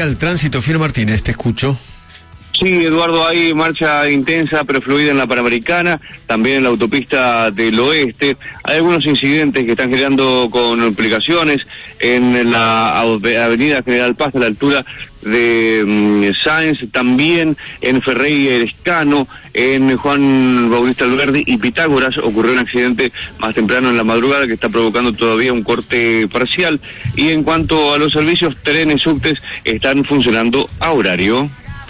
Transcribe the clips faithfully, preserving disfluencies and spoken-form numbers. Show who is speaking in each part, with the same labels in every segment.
Speaker 1: María, el tránsito, Fior Martínez, te escucho.
Speaker 2: Sí, Eduardo, hay marcha intensa pero fluida en la Panamericana, también en la autopista del oeste. Hay algunos incidentes que están generando complicaciones en la avenida General Paz a la altura de um, Sáenz, también en Ferrey Escano, en Juan Bautista Alberdi y Pitágoras ocurrió un accidente más temprano en la madrugada que está provocando todavía un corte parcial. Y en cuanto a los servicios, trenes, subtes están funcionando a horario.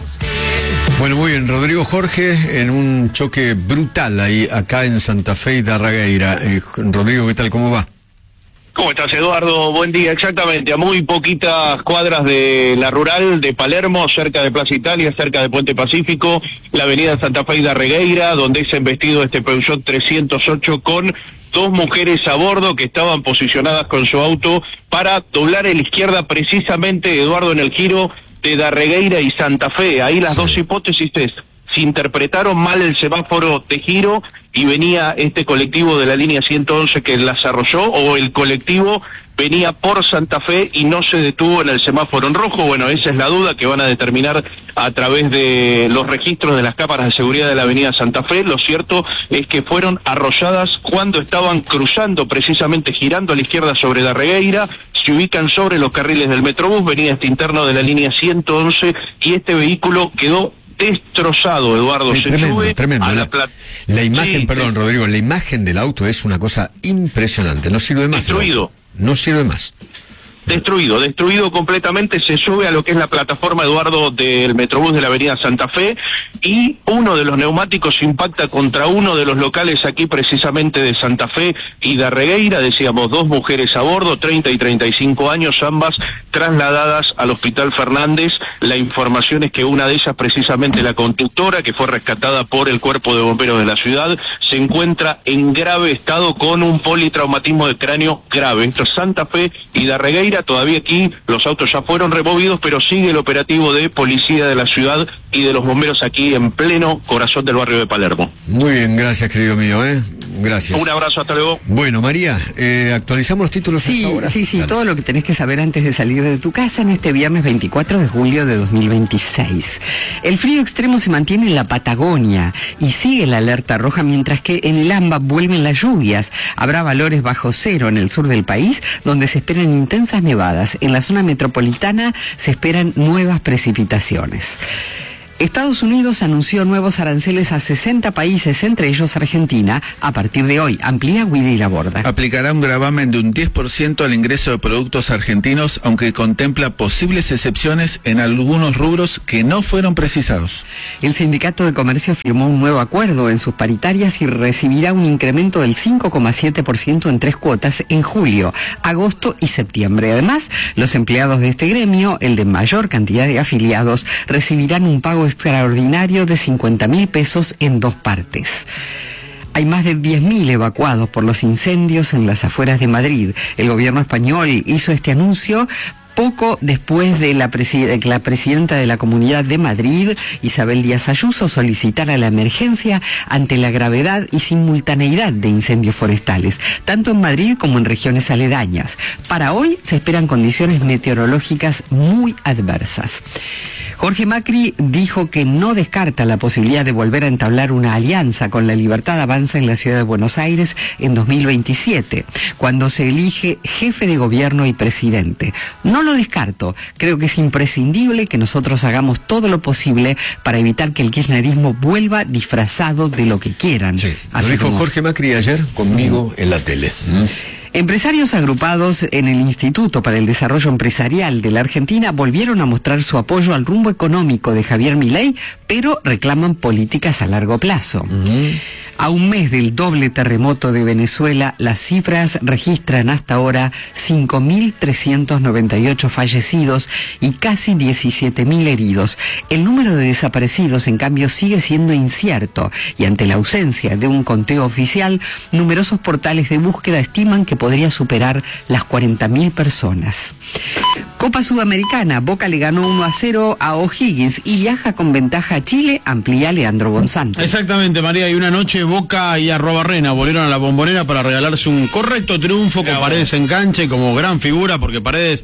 Speaker 1: Bueno, muy bien, Rodrigo Jorge, en un choque brutal ahí, acá en Santa Fe y Darregueira. Eh, Rodrigo, ¿qué tal? ¿Cómo va?
Speaker 3: ¿Cómo estás, Eduardo? Buen día, exactamente, a muy poquitas cuadras de la rural de Palermo, cerca de Plaza Italia, cerca de Puente Pacífico, la avenida Santa Fe y Darregueira, donde es embestido este Peugeot trescientos ocho con dos mujeres a bordo que estaban posicionadas con su auto para doblar a la izquierda precisamente, Eduardo, en el giro de Darregueira y Santa Fe. Ahí las dos hipótesis es, se interpretaron mal el semáforo de giro y venía este colectivo de la línea ciento once que las arrolló, o el colectivo venía por Santa Fe y no se detuvo en el semáforo en rojo. Bueno, esa es la duda que van a determinar a través de los registros de las cámaras de seguridad de la avenida Santa Fe. Lo cierto es que fueron arrolladas cuando estaban cruzando, precisamente girando a la izquierda sobre Darregueira, se ubican sobre los carriles del Metrobús, venía este interno de la línea ciento once y este vehículo quedó destrozado, Eduardo.
Speaker 1: Sí,
Speaker 3: se
Speaker 1: tremendo,
Speaker 3: sube
Speaker 1: tremendo.
Speaker 3: a
Speaker 1: La,
Speaker 3: la, plat...
Speaker 1: la imagen,
Speaker 3: sí,
Speaker 1: perdón,
Speaker 3: sí.
Speaker 1: Rodrigo, la imagen del auto es una cosa impresionante, no sirve más.
Speaker 3: Destruido.
Speaker 1: No sirve más.
Speaker 3: Destruido, destruido completamente, se sube a lo que es la plataforma, Eduardo, del Metrobús de la avenida Santa Fe, y uno de los neumáticos impacta contra uno de los locales aquí precisamente de Santa Fe y Darregueira, decíamos, dos mujeres a bordo, treinta y treinta y cinco años, ambas trasladadas al Hospital Fernández. La información es que una de ellas, precisamente la conductora, que fue rescatada por el Cuerpo de Bomberos de la ciudad, se encuentra en grave estado con un politraumatismo de cráneo grave. Esto es Santa Fe y Darregueira. Todavía aquí los autos ya fueron removidos, pero sigue el operativo de policía de la ciudad y de los bomberos aquí en pleno corazón del barrio de Palermo.
Speaker 1: Muy bien, gracias, querido mío, ¿eh? Gracias.
Speaker 3: Un abrazo, hasta luego.
Speaker 1: Bueno, María, eh, actualizamos los títulos.
Speaker 4: Sí,
Speaker 1: ahora.
Speaker 4: sí, sí,
Speaker 1: Dale.
Speaker 4: todo lo que tenés que saber antes de salir de tu casa en este viernes veinticuatro de julio de dos mil veintiséis. El frío extremo se mantiene en la Patagonia y sigue la alerta roja, mientras que en el AMBA vuelven las lluvias. Habrá valores bajo cero en el sur del país, donde se esperan intensas nevadas. En la zona metropolitana se esperan nuevas precipitaciones. Estados Unidos anunció nuevos aranceles a sesenta países, entre ellos Argentina, a partir de hoy. Amplía Willy Laborda.
Speaker 5: Aplicará un gravamen de un diez por ciento al ingreso de productos argentinos, aunque contempla posibles excepciones en algunos rubros que no fueron precisados.
Speaker 4: El Sindicato de Comercio firmó un nuevo acuerdo en sus paritarias y recibirá un incremento del cinco coma siete por ciento en tres cuotas en julio, agosto y septiembre. Además, los empleados de este gremio, el de mayor cantidad de afiliados, recibirán un pago extraordinario de cincuenta mil pesos en dos partes. Hay más de diez mil evacuados por los incendios en las afueras de Madrid. El gobierno español hizo este anuncio poco después de la, presi- de que la presidenta de la Comunidad de Madrid, Isabel Díaz Ayuso, solicitara la emergencia ante la gravedad y simultaneidad de incendios forestales, tanto en Madrid como en regiones aledañas. Para hoy se esperan condiciones meteorológicas muy adversas. Jorge Macri dijo que no descarta la posibilidad de volver a entablar una alianza con La Libertad Avanza en la ciudad de Buenos Aires en dos mil veintisiete, cuando se elige jefe de gobierno y presidente. No lo descarto, creo que es imprescindible que nosotros hagamos todo lo posible para evitar que el kirchnerismo vuelva disfrazado de lo que quieran.
Speaker 1: Sí, lo
Speaker 4: Así
Speaker 1: dijo
Speaker 4: como...
Speaker 1: Jorge Macri ayer conmigo en la tele. ¿Mm?
Speaker 4: Empresarios agrupados en el Instituto para el Desarrollo Empresarial de la Argentina volvieron a mostrar su apoyo al rumbo económico de Javier Milei, pero reclaman políticas a largo plazo. Uh-huh. A un mes del doble terremoto de Venezuela, las cifras registran hasta ahora cinco mil trescientos noventa y ocho fallecidos y casi diecisiete mil heridos. El número de desaparecidos, en cambio, sigue siendo incierto y ante la ausencia de un conteo oficial, numerosos portales de búsqueda estiman que podría superar las cuarenta mil personas. Copa Sudamericana, Boca le ganó uno a cero a O'Higgins y viaja con ventaja a Chile, amplía Leandro Bonsanto.
Speaker 6: Exactamente, María, y una noche Boca y Arrobarrena volvieron a la Bombonera para regalarse un correcto triunfo con Paredes en cancha y como gran figura, porque Paredes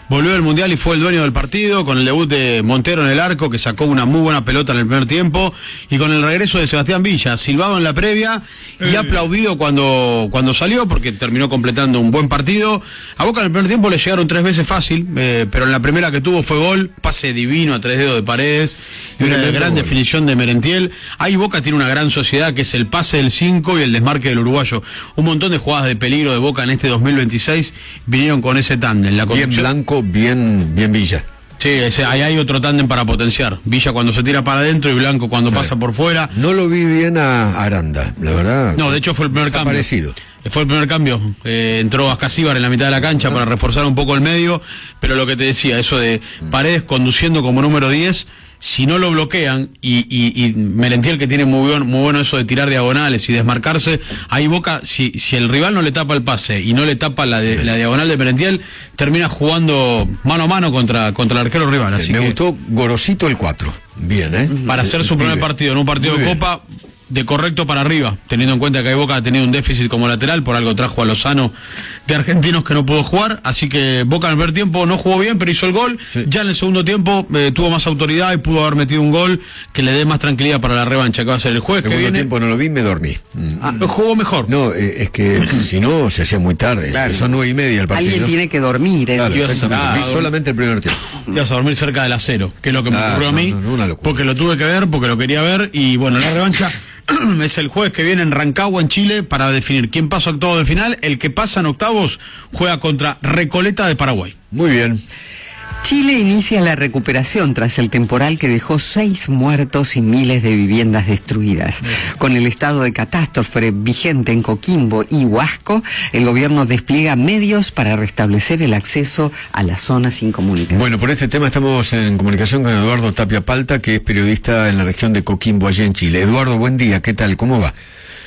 Speaker 6: volvió del Mundial y fue el dueño del partido, con el debut de Montero en el arco, que sacó una muy buena pelota en el primer tiempo, y con el regreso de Sebastián Villa, silbado en la previa y eh. aplaudido cuando, cuando salió, porque terminó completando un buen partido. A Boca en el primer tiempo le llegaron tres veces fácil, eh, pero en la primera que tuvo fue gol, pase divino a tres dedos de Paredes, y una gran gol. definición de Merentiel. Ahí Boca tiene una gran sociedad, que es el pase del cinco y el desmarque del uruguayo. Un montón de jugadas de peligro de Boca en este dos mil veintiséis vinieron con ese tándem. La
Speaker 1: bien Blanco, bien, bien Villa.
Speaker 6: Sí, ese, ahí hay otro tándem para potenciar. Villa cuando se tira para adentro y Blanco cuando sí. pasa por fuera.
Speaker 1: No lo vi bien a Aranda, la verdad.
Speaker 6: No, de hecho fue el primer cambio.
Speaker 1: Parecido.
Speaker 6: Fue el primer cambio. Eh, entró Ascasíbar en la mitad de la cancha ah. para reforzar un poco el medio, pero lo que te decía, eso de Paredes conduciendo como número diez, si no lo bloquean, y, y, y Merentiel, que tiene muy, buen, muy bueno eso de tirar diagonales y desmarcarse, ahí Boca, si, si el rival no le tapa el pase y no le tapa la, de, la diagonal de Merentiel, termina jugando mano a mano contra, contra el arquero rival. Así
Speaker 1: Me
Speaker 6: que,
Speaker 1: gustó Gorosito el cuatro. Bien, ¿eh?
Speaker 6: Para hacer su primer partido en un partido de Copa, de correcto para arriba, teniendo en cuenta que Boca ha tenido un déficit como lateral, por algo trajo a Lozano de Argentinos que no pudo jugar, así que Boca en el primer tiempo no jugó bien, pero hizo el gol, sí. ya en el segundo tiempo eh, tuvo más autoridad y pudo haber metido un gol que le dé más tranquilidad para la revancha que va a ser el jueves que viene.
Speaker 1: El segundo tiempo no lo vi, me dormí.
Speaker 6: Ah, jugó mejor.
Speaker 1: No, eh, es que si no se hacía muy tarde, claro. son nueve y media el partido.
Speaker 4: Alguien tiene que dormir, ¿eh?
Speaker 1: Claro, exactamente. Vi solamente el primer tiempo.
Speaker 6: Ibas a dormir cerca del acero, que es lo que me
Speaker 1: ah,
Speaker 6: ocurrió
Speaker 1: no,
Speaker 6: a mí,
Speaker 1: no, no, una locura.
Speaker 6: porque lo tuve que ver, porque lo quería ver, y bueno, la revancha es el jueves que viene en Rancagua, en Chile, para definir quién pasa a octavos de final. El que pasa en octavos juega contra Recoleta de Paraguay.
Speaker 1: Muy bien.
Speaker 4: Chile inicia la recuperación tras el temporal que dejó seis muertos y miles de viviendas destruidas. Con el estado de catástrofe vigente en Coquimbo y Huasco, el gobierno despliega medios para restablecer el acceso a las zonas incomunicadas.
Speaker 1: Bueno, por este tema estamos en comunicación con Eduardo Tapia Palta, que es periodista en la región de Coquimbo, allí en Chile. Eduardo, buen día, ¿qué tal? ¿Cómo va?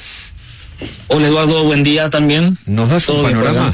Speaker 7: Hola Eduardo, buen día también.
Speaker 1: ¿Nos das un panorama?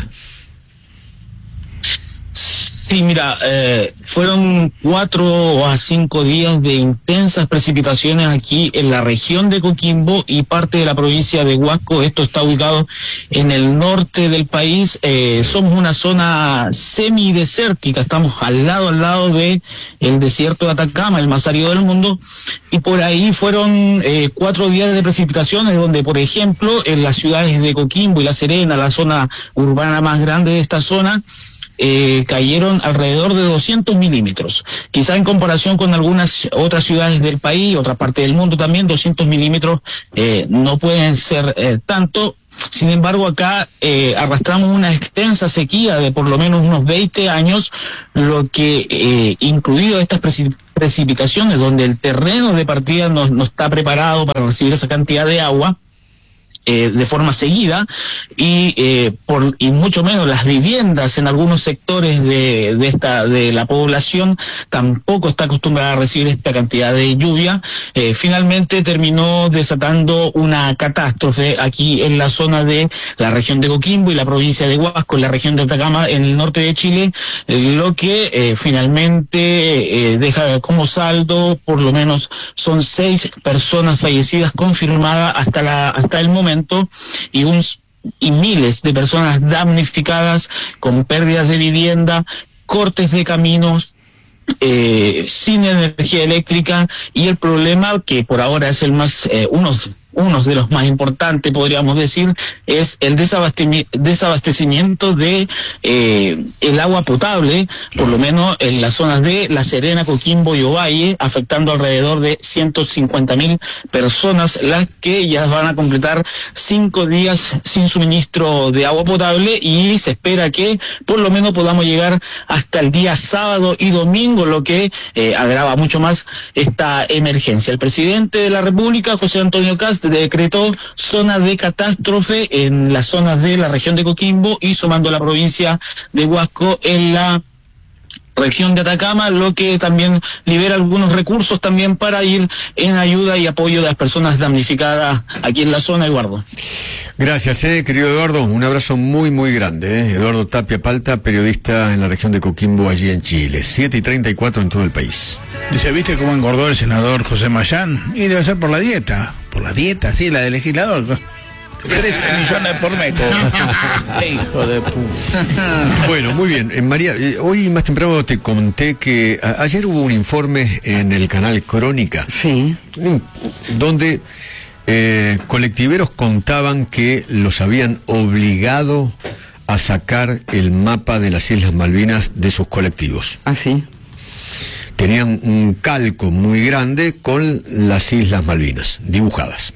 Speaker 7: Sí, mira, eh, fueron cuatro a cinco días de intensas precipitaciones aquí en la región de Coquimbo y parte de la provincia de Huasco. Esto está ubicado en el norte del país. Eh, somos una zona semidesértica, estamos al lado, al lado de el desierto de Atacama, el más árido del mundo, y por ahí fueron eh, cuatro días de precipitaciones donde, por ejemplo, en las ciudades de Coquimbo y La Serena, la zona urbana más grande de esta zona, Eh, cayeron alrededor de doscientos milímetros. Quizá en comparación con algunas otras ciudades del país, otra parte del mundo también, doscientos milímetros eh, no pueden ser eh, tanto. Sin embargo, acá eh, arrastramos una extensa sequía de por lo menos unos veinte años, lo que, eh, incluido estas precip- precipitaciones, donde el terreno de partida no, no está preparado para recibir esa cantidad de agua, Eh, de forma seguida, y eh, por y mucho menos las viviendas en algunos sectores de, de esta de la población tampoco está acostumbrada a recibir esta cantidad de lluvia. Eh, finalmente terminó desatando una catástrofe aquí en la zona de la región de Coquimbo y la provincia de Huasco, en la región de Atacama, en el norte de Chile, eh, lo que eh, finalmente eh, deja como saldo, por lo menos son seis personas fallecidas confirmadas hasta la hasta el momento, y un y miles de personas damnificadas con pérdidas de vivienda, cortes de caminos, eh, sin energía eléctrica, y el problema que por ahora es el más eh, unos uno de los más importantes, podríamos decir, es el desabastecimiento, desabastecimiento de eh, el agua potable, por lo menos en las zonas de La Serena, Coquimbo y Ovalle, afectando alrededor de ciento cincuenta mil personas, las que ya van a completar cinco días sin suministro de agua potable, y se espera que por lo menos podamos llegar hasta el día sábado y domingo, lo que eh, agrava mucho más esta emergencia. El presidente de la República, José Antonio Kast, decretó zona de catástrofe en las zonas de la región de Coquimbo y sumando la provincia de Huasco en la región de Atacama, lo que también libera algunos recursos también para ir en ayuda y apoyo de las personas damnificadas aquí en la zona, Eduardo.
Speaker 1: Gracias, eh, querido Eduardo. Un abrazo muy, muy grande. Eh. Eduardo Tapia Palta, periodista en la región de Coquimbo, allí en Chile. siete y treinta y cuatro en todo el país.
Speaker 5: Dice, ¿viste cómo engordó el senador José Mayán? Y debe ser por la dieta. Por la dieta, sí, la del legislador. trece millones por metro. Hijo de puta.
Speaker 1: Bueno, muy bien. Eh, María, eh, hoy más temprano te conté que a, ayer hubo un informe en el canal Crónica.
Speaker 4: Sí.
Speaker 1: Donde eh, colectiveros contaban que los habían obligado a sacar el mapa de las Islas Malvinas de sus colectivos.
Speaker 4: Ah, sí.
Speaker 1: Tenían un calco muy grande con las Islas Malvinas dibujadas.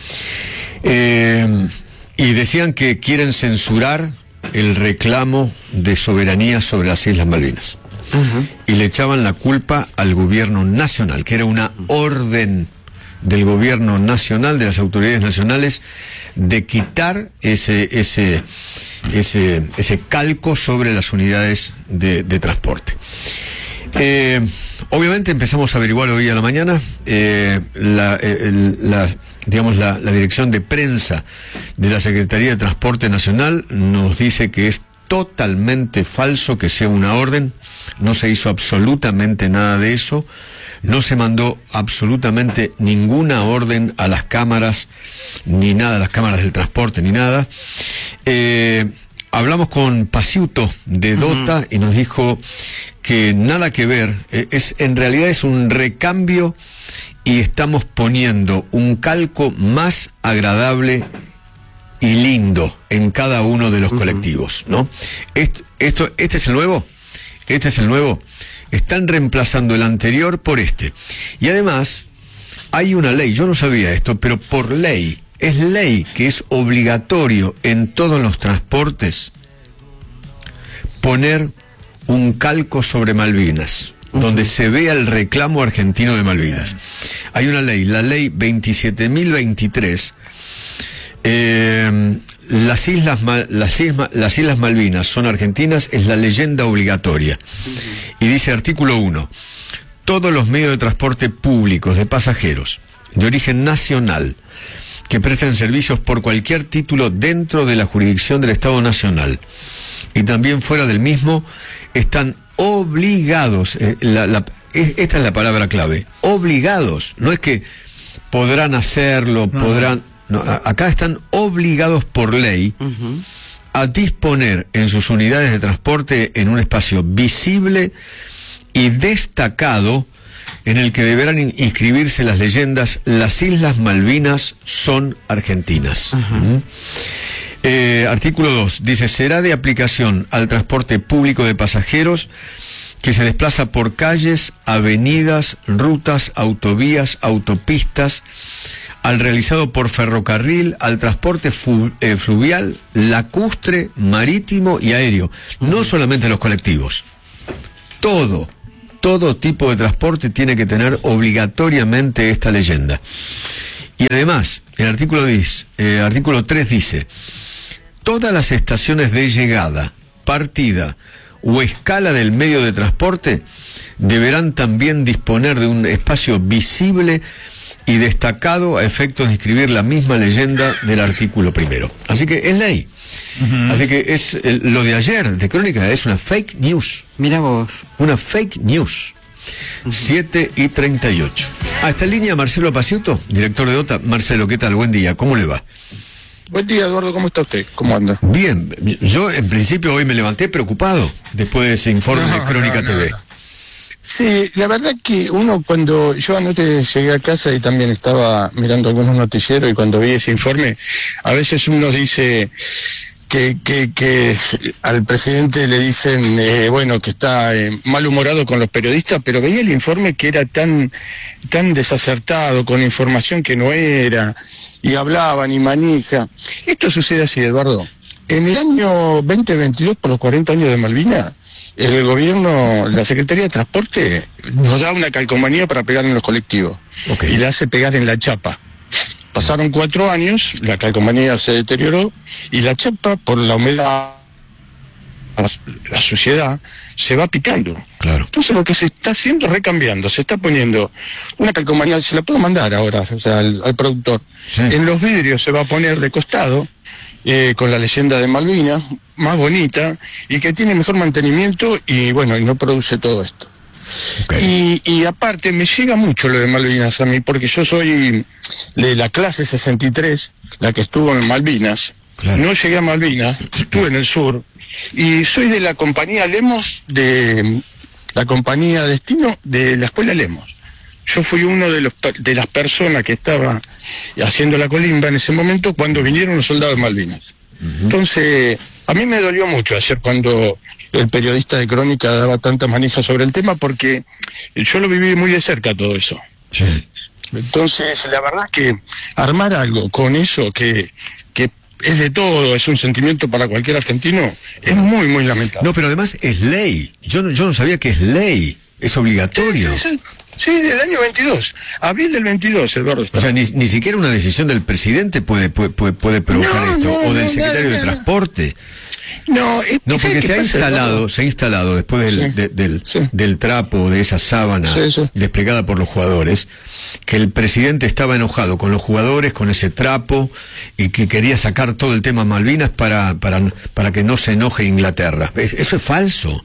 Speaker 1: Eh, y decían que quieren censurar el reclamo de soberanía sobre las Islas Malvinas.
Speaker 4: Uh-huh.
Speaker 1: Y le echaban la culpa al gobierno nacional, que era una orden del gobierno nacional, de las autoridades nacionales, de quitar ese ese ese ese calco sobre las unidades de, de transporte. Eh, obviamente empezamos a averiguar hoy a la mañana. eh, la, el, la digamos la, la dirección de prensa de la Secretaría de Transporte Nacional nos dice que es totalmente falso que sea una orden. No se hizo absolutamente nada de eso. No se mandó absolutamente ninguna orden a las cámaras, ni nada, a las cámaras del transporte, ni nada. Eh, hablamos con Pasiuto de DOTA, uh-huh, y nos dijo que nada que ver, eh, es en realidad es un recambio y estamos poniendo un calco más agradable y lindo en cada uno de los uh-huh colectivos, ¿no? Esto, esto, este es el nuevo, este es el nuevo. Están reemplazando el anterior por este. Y además, hay una ley, yo no sabía esto, pero por ley, es ley que es obligatorio en todos los transportes poner un calco sobre Malvinas, uh-huh, donde se vea el reclamo argentino de Malvinas. Hay una ley, la ley veintisiete mil veintitrés, eh, las islas, las, islas, las Islas Malvinas son argentinas, es la leyenda obligatoria. Uh-huh. Y dice artículo uno, todos los medios de transporte públicos de pasajeros de origen nacional que presten servicios por cualquier título dentro de la jurisdicción del Estado Nacional y también fuera del mismo, están obligados, eh, la, la, esta es la palabra clave, obligados, no es que podrán hacerlo, no, podrán, no, acá están obligados por ley, uh-huh, a disponer en sus unidades de transporte en un espacio visible y destacado en el que deberán inscribirse las leyendas: las Islas Malvinas son argentinas. Uh-huh. ¿Mm? Eh, artículo dos, dice, será de aplicación al transporte público de pasajeros que se desplaza por calles, avenidas, rutas, autovías, autopistas, al realizado por ferrocarril, al transporte fu eh, fluvial, lacustre, marítimo y aéreo. Uh-huh. No solamente los colectivos. Todo, todo tipo de transporte tiene que tener obligatoriamente esta leyenda. Y además, el artículo diez, eh, artículo tres dice, todas las estaciones de llegada, partida o escala del medio de transporte deberán también disponer de un espacio visible y destacado a efectos de inscribir la misma leyenda del artículo primero. Así que es ley. Uh-huh. Así que es el, lo de ayer de Crónica es una fake news.
Speaker 4: Mira vos.
Speaker 1: Una fake news. Uh-huh. siete y treinta y ocho. Ah, está en línea Marcelo Pasiuto, director de DOTA. Marcelo, ¿qué tal? Buen día, ¿cómo le va?
Speaker 8: Buen día, Eduardo, ¿cómo está usted? ¿Cómo anda?
Speaker 1: Bien, yo en principio hoy me levanté preocupado después de ese informe no, de Crónica no, no, T V. No.
Speaker 8: Sí, la verdad que uno cuando yo anoche llegué a casa y también estaba mirando algunos noticieros y cuando vi ese informe, a veces uno dice que, que, que al presidente le dicen, eh, bueno, que está eh, malhumorado con los periodistas, pero veía el informe que era tan, tan desacertado, con información que no era, y hablaban y manija. Esto sucede así, Eduardo. En el año veinte veintidós, por los cuarenta años de Malvinas, el gobierno, la Secretaría de Transporte, nos da una calcomanía para pegar en los colectivos. Okay. Y la hace pegar en la chapa. Pasaron cuatro años, la calcomanía se deterioró, y la chapa, por la humedad, la, la suciedad, se va picando.
Speaker 1: Claro.
Speaker 8: Entonces lo que se está haciendo es recambiando, se está poniendo una calcomanía, se la puedo mandar ahora, o sea, al, al productor. Sí. En los vidrios se va a poner de costado, Eh, con la leyenda de Malvinas, más bonita, y que tiene mejor mantenimiento y bueno, y no produce todo esto. Okay. Y, y aparte me llega mucho lo de Malvinas a mí, porque yo soy de la clase sesenta y tres, la que estuvo en Malvinas. Claro. No llegué a Malvinas, estuve en el sur, y soy de la compañía Lemos, de la compañía Destino de la Escuela Lemos. Yo fui uno de los de las personas que estaba haciendo la colimba en ese momento cuando vinieron los soldados de Malvinas. Uh-huh. Entonces, a mí me dolió mucho ayer cuando el periodista de Crónica daba tanta manija sobre el tema, porque yo lo viví muy de cerca todo eso. Sí. Entonces, la verdad es que armar algo con eso que, que es de todo, es un sentimiento para cualquier argentino, es muy, muy lamentable.
Speaker 1: No, pero además es ley. Yo no, yo no sabía que es ley, es obligatorio.
Speaker 8: Sí, sí, sí. Sí, del año veintidós, abril del veintidós, Eduardo.
Speaker 1: O sea, ni, ni siquiera una decisión del presidente puede puede, puede, puede provocar no, esto, no, o del no, secretario no, no, de Transporte.
Speaker 8: No, es,
Speaker 1: no porque se ha instalado, ¿no? se ha instalado después del, sí, de, del, sí. del trapo, de esa sábana sí, sí. desplegada por los jugadores, que el presidente estaba enojado con los jugadores, con ese trapo, y que quería sacar todo el tema Malvinas para, para, para que no se enoje Inglaterra. Eso es falso.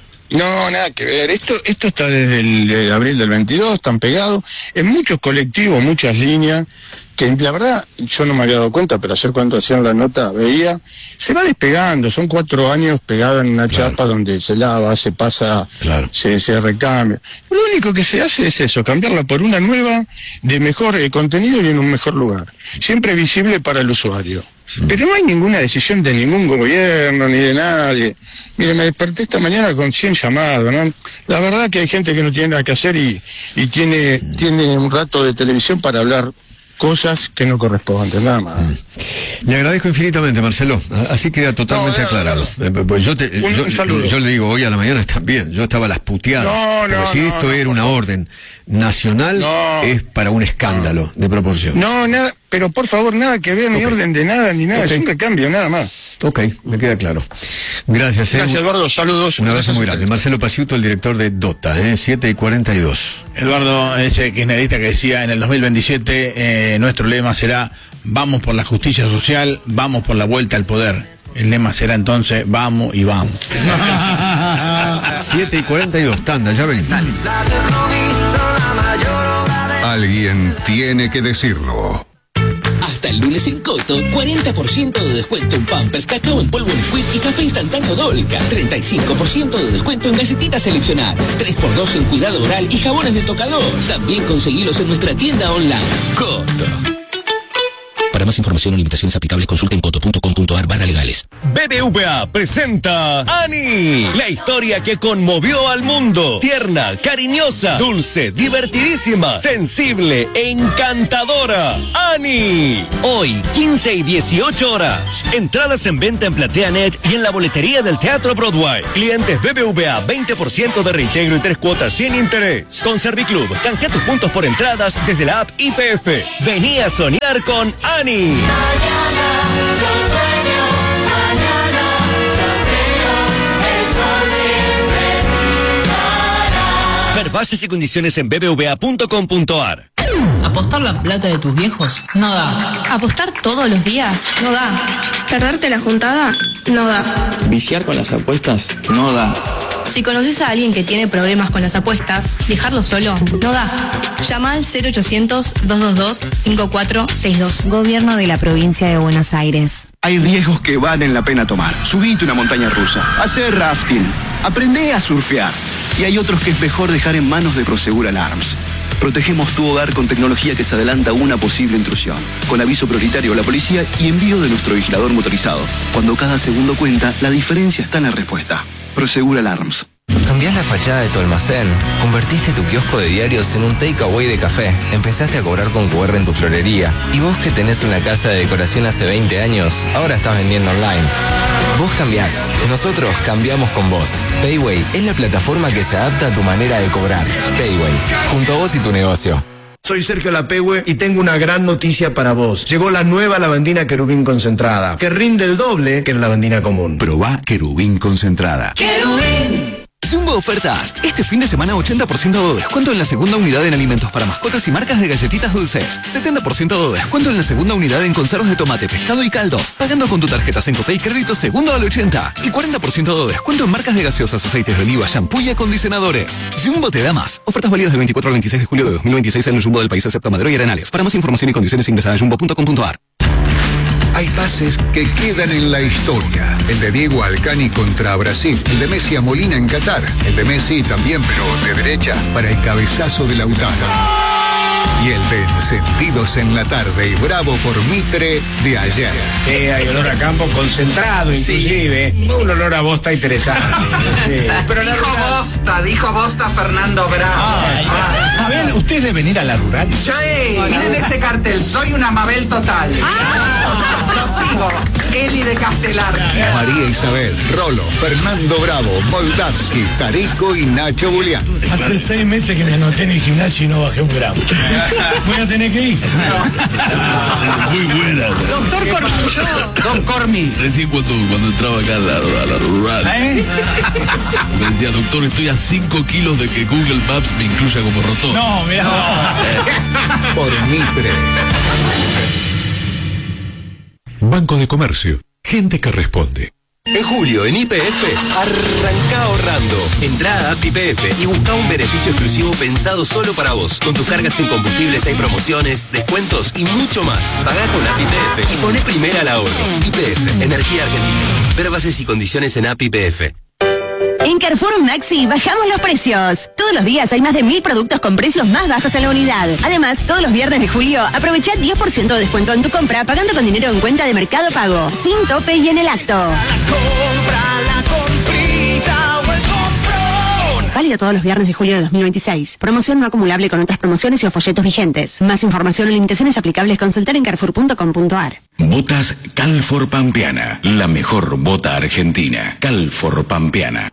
Speaker 8: No, nada que ver. Esto esto está desde el de abril del veintidós, están pegados en muchos colectivos, muchas líneas, que la verdad yo no me había dado cuenta, pero ayer cuando hacían la nota veía, se va despegando, son cuatro años pegados en una claro. chapa donde se lava, se pasa, claro. se, se recambia. Lo único que se hace es eso, cambiarla por una nueva, de mejor eh, contenido y en un mejor lugar. Siempre visible para el usuario. Pero no hay ninguna decisión de ningún gobierno ni de nadie. Mire, me desperté esta mañana con cien llamados, ¿no? La verdad que hay gente que no tiene nada que hacer y, y tiene, tiene un rato de televisión para hablar cosas que no corresponden, nada más.
Speaker 1: Le agradezco infinitamente, Marcelo. Así queda totalmente no, no, aclarado. No. Pues yo, te, un, yo, un yo le digo, hoy a la mañana también, yo estaba a las puteadas. No, no, porque si no, esto no, era no, una no. orden nacional, no, es para un escándalo no. de proporción.
Speaker 8: No, nada, pero por favor, nada que ver, ni okay. orden de nada, ni nada, okay. es un recambio, nada más.
Speaker 1: Ok, me queda claro. Gracias,
Speaker 8: Gracias, eh. Eduardo, saludos.
Speaker 1: Un abrazo muy grande. Marcelo Pasiuto, el director de DOTA, eh, siete y cuarenta y dos.
Speaker 5: Eduardo, ese kirchnerista que decía en el dos mil veintisiete, eh, nuestro lema será, vamos por la justicia social, vamos por la vuelta al poder. El lema será entonces, vamos y vamos.
Speaker 1: siete y cuarenta y dos, tanda, ya venimos. Dale.
Speaker 9: Alguien tiene que decirlo.
Speaker 10: Hasta el lunes en Coto, cuarenta por ciento de descuento en Pampers, cacao en polvo Nesquik y café instantáneo Dolca. treinta y cinco por ciento de descuento en galletitas seleccionadas. tres por dos en cuidado oral y jabones de tocador. También conseguilos en nuestra tienda online. Coto. Para más información o limitaciones aplicables, consulten coto punto com punto ar barra legales.
Speaker 11: B B V A presenta Annie, la historia que conmovió al mundo. Tierna, cariñosa, dulce, divertidísima, sensible, encantadora. Annie. Hoy, quince y dieciocho horas. Entradas en venta en PlateaNet y en la boletería del Teatro Broadway. Clientes B B V A, veinte por ciento de reintegro y tres cuotas sin interés. Con Serviclub, canjea tus puntos por entradas desde la app I P F. Vení a soñar con Annie. Mañana lo sueño, mañana lo creo, el sol siempre brillará. Ver bases y condiciones en b b v a punto com punto ar.
Speaker 12: ¿Apostar la plata de tus viejos? No da.
Speaker 13: ¿Apostar todos los días? No da. ¿Perderte la juntada? No da.
Speaker 14: ¿Viciar con las apuestas? No da.
Speaker 13: Si conoces a alguien que tiene problemas con las apuestas, dejarlo solo no da. Llama al cero ochocientos, dos dos dos, cinco cuatro seis dos.
Speaker 15: Gobierno de la Provincia de Buenos Aires.
Speaker 16: Hay riesgos que valen la pena tomar. Subite una montaña rusa, hacer rafting, aprende a surfear. Y hay otros que es mejor dejar en manos de Prosegur Alarms. Protegemos tu hogar con tecnología que se adelanta a una posible intrusión, con aviso prioritario a la policía y envío de nuestro vigilador motorizado. Cuando cada segundo cuenta, la diferencia está en la respuesta. Prosegur Alarms.
Speaker 17: Cambiás la fachada de tu almacén, convertiste tu kiosco de diarios en un takeaway de café, empezaste a cobrar con cu erre en tu florería, y vos que tenés una casa de decoración hace veinte años, ahora estás vendiendo online. Vos cambiás, nosotros cambiamos con vos. Payway es la plataforma que se adapta a tu manera de cobrar. Payway, junto a vos y tu negocio.
Speaker 18: Soy Sergio Lapehue y tengo una gran noticia para vos. Llegó la nueva lavandina Querubín concentrada, que rinde el doble que la lavandina común.
Speaker 9: Probá Querubín concentrada.
Speaker 10: ¡Querubín!
Speaker 19: Zumba Ofertas. Este fin de semana ochenta por ciento de descuento en la segunda unidad en alimentos para mascotas y marcas de galletitas dulces. setenta por ciento de descuento en la segunda unidad en conservas de tomate, pescado y caldos. Pagando con tu tarjeta Sencopay Crédito segundo al ochenta. Y cuarenta por ciento de descuento en marcas de gaseosas, aceites de oliva, shampoo y acondicionadores. Zumbo te da más. Ofertas válidas del veinticuatro al veintiséis de julio de dos mil veintiséis en el Jumbo del país excepto Madero y Arenales. Para más información y condiciones ingresa a jumbo punto com punto ar.
Speaker 9: Hay pases que quedan en la historia. El de Diego Alcani contra Brasil, el de Messi a Molina en Qatar, el de Messi también, pero de derecha, para el cabezazo de Lautaro. Y el de Encendidos en la tarde y Bravo por Mitre de ayer.
Speaker 18: Sí, hay olor a campo concentrado, inclusive. Sí. Un olor a bosta interesante. Sí.
Speaker 20: Pero dijo rural... bosta, dijo bosta Fernando Bravo. Ah,
Speaker 5: ah. Mabel, ¿usted debe venir a la rural?
Speaker 20: Sí, miren ese cartel, soy una Mabel total. Ah. Lo sigo, Eli de Castelar.
Speaker 9: María Isabel, Rolo, Fernando Bravo, Moldavsky, Tarico y Nacho Bulián.
Speaker 5: Hace seis meses que me anoté en el gimnasio y no bajé un gramo. Voy a tener que ir.
Speaker 11: Muy buena.
Speaker 4: Doctor Cormillo.
Speaker 20: Don Cormi.
Speaker 11: Recién cuando, cuando entraba acá a la, a la rural. ¿Eh? Me decía, doctor, estoy a cinco kilos de que Google Maps me incluya como rotor.
Speaker 5: No, mira. No.
Speaker 9: Eh. Por Mitre.
Speaker 21: Banco de Comercio. Gente que responde.
Speaker 22: En julio, en Y P F, arranca ahorrando. Entrá a App Y P F y busca un beneficio exclusivo pensado solo para vos. Con tus cargas en combustibles hay promociones, descuentos y mucho más. Pagá con App Y P F y poné primera al ahorro. Y P F, Energía Argentina. Ver bases y condiciones en App Y P F.
Speaker 15: En Carrefour Maxi bajamos los precios. Todos los días hay más de mil productos con precios más bajos en la unidad. Además, todos los viernes de julio, aprovecha diez por ciento de descuento en tu compra pagando con dinero en cuenta de Mercado Pago, sin tope y en el acto.
Speaker 23: La compra, la comprita o el comprón.
Speaker 15: Válido todos los viernes de julio de dos mil veintiséis. Promoción no acumulable con otras promociones y o folletos vigentes. Más información o limitaciones aplicables consultar en carrefour punto com punto a r.
Speaker 24: Botas Calfor Pampeana, la mejor bota argentina. Calfor Pampeana.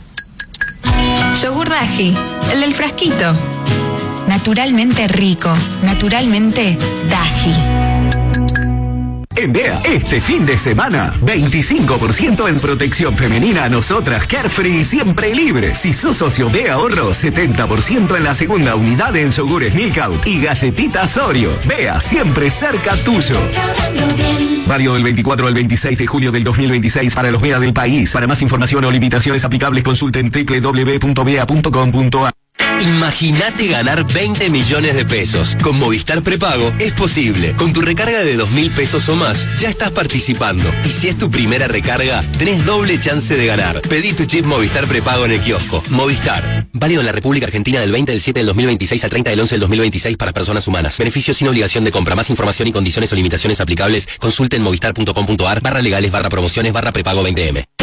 Speaker 25: Yogur Daji, el del frasquito. Naturalmente rico, naturalmente Daji.
Speaker 26: En Dea, este fin de semana, veinticinco por ciento en protección femenina a nosotras, Carefree siempre libre. Si sos socio de ahorro, setenta por ciento en la segunda unidad en yogures Milkout y galletitas Oreo. Dea, siempre cerca tuyo. Válido del veinticuatro al veintiséis de julio del dos mil veintiséis para los Bea del país. Para más información o limitaciones aplicables, consulten doble u doble u doble u punto bea punto com punto a r.
Speaker 22: Imagínate ganar veinte millones de pesos. Con Movistar Prepago es posible. Con tu recarga de dos mil pesos o más, ya estás participando. Y si es tu primera recarga, tenés doble chance de ganar. Pedí tu chip Movistar Prepago en el kiosco. Movistar. Válido en la República Argentina del veinte del siete del dos mil veintiséis al treinta del once del dos mil veintiséis para personas humanas. Beneficios sin obligación de compra. Más información y condiciones o limitaciones aplicables, consulten movistar punto com punto a r barra legales barra promociones barra prepago veinte eme.